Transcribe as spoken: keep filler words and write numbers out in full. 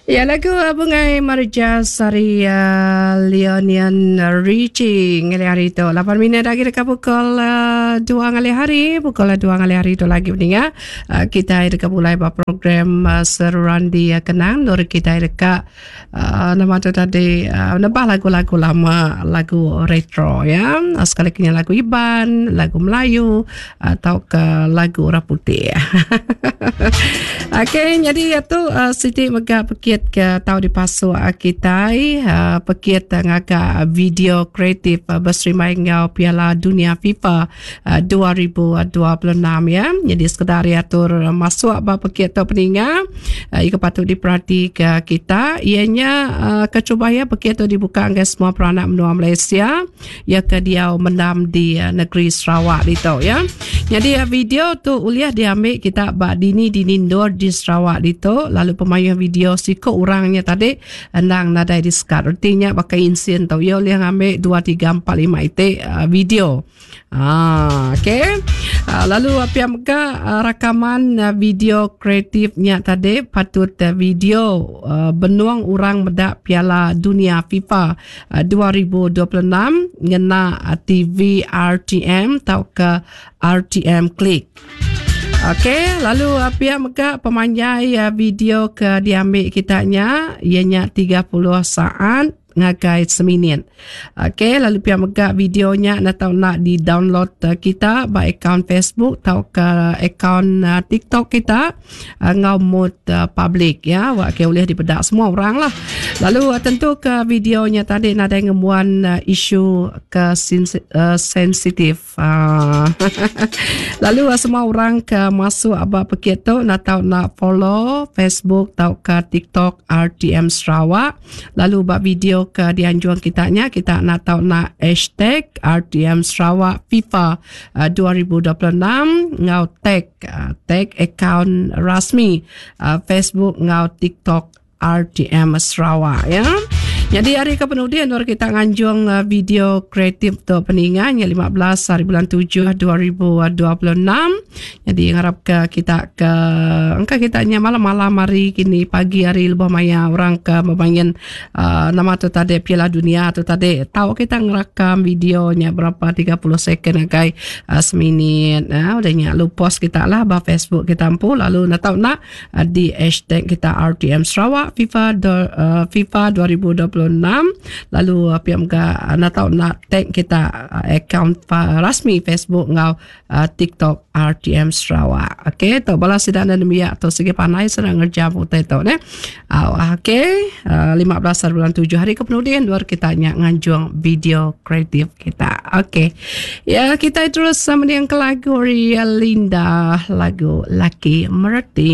Ya, lagu Bungai Marja Sari uh, Leonian Richie ngali hari itu lapan minit lagi dekat pukul uh, dua ngali hari pukul dua ngali hari itu lagi pendengar uh, kita dekat mulai buat program uh, seruan di uh, kenang nur kita dekat uh, nama tu tadi uh, nambah lagu-lagu lama, lagu retro ya, uh, sekali kini lagu Iban, lagu Melayu atau ke lagu orang putih. Okey, jadi itu uh, Siti megah pekit ke tahu di pasu kita uh, pekit ngagak video kreatif uh, berserimai ngau Piala Dunia FIFA uh, dua ribu dua puluh enam ya. Jadi sekedar atur masuk apa pekit tu peningat uh, ia patut diperhati ke kita ianya uh, kecubaya pekit tu dibuka dengan semua peranak menua Malaysia ya ke dia mendam di uh, negeri Sarawak itu ya. Jadi uh, video tu uliah diambil kita bak dini dini indoor di Sarawak itu, lalu pemain video siko orangnya tadi endang nadai di sekat artinya pakai insin tau ya yang ambil dua tiga empat lima itu uh, video ah, okay. uh, lalu apa yang mereka uh, rakaman uh, video kreatifnya tadi patut uh, video uh, benuang orang medak Piala Dunia FIFA uh, dua ribu dua puluh enam ngena uh, T V R T M tau ke R T M Klik. Okey, lalu pihak mereka pemanjai video ke diambil kitanya ianya tiga puluh saat ngagai seminit. Okey, lalu pihak mereka videonya nak tahu nak di download uh, kita by akaun Facebook atau ke akaun uh, TikTok kita uh, ngau mood uh, public ya. Wak okay, boleh dipedak semua orang lah. Lalu uh, tentu ke videonya tadi nak ada ngemuan uh, isu ke uh, sensitif. Uh. Lalu uh, semua orang ke masuk apa pekit tu nak tahu nak follow Facebook atau ke TikTok R T M Sarawak. Lalu buat video ke dianjuran kitanya kita nak tahu nak hashtag R T M Sarawak FIFA uh, dua ribu dua puluh enam ngau tag uh, tag akaun rasmi uh, Facebook ngau TikTok R T M Sarawak ya. Jadi hari kepenudian baru kita nganjung uh, video kreatif tu peningan yang lima belas hari bulan tujuh dua ribu dua puluh enam. Jadi harap ke kita ke angka kitanya malam-malam hari kini pagi hari lebih maya orang ke membangun uh, nama tu tadi Piala Dunia tu tadi tahu kita ngerakam videonya berapa tiga puluh second agai uh, seminit uh, udahnya lu post kita lah bah Facebook kita ampu lalu nak tahu nak uh, di hashtag kita R T M Sarawak FIFA do, uh, FIFA dua ribu dua puluh enam lalu apa yang uh, nak tahu nak tag kita uh, account uh, rasmi Facebook ngau uh, TikTok R T M Sarawak. Okey, tu balas sidang dan demiak tu segi panai sedang ngerja putih tu ne. Uh, Okey, uh, lima belas hari bulan tujuh hari kepenudian luar kita nyak nganjung video kreatif kita. Okey. Ya, kita terus sama dengan lagu Ria Linda, lagu Laki Merti.